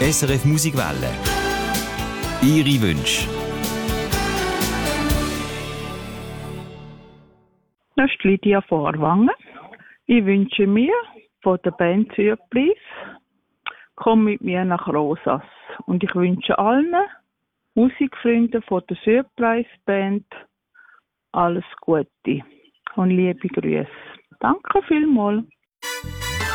SRF Musikwelle. Ihre Wünsche. Das ist Lydia Vorwangen. Ich wünsche mir von der Band Surprise «Komm mit mir nach Rosas». Und ich wünsche allen Musikfreunden von der Surprise Band alles Gute und liebe Grüße. Danke vielmals.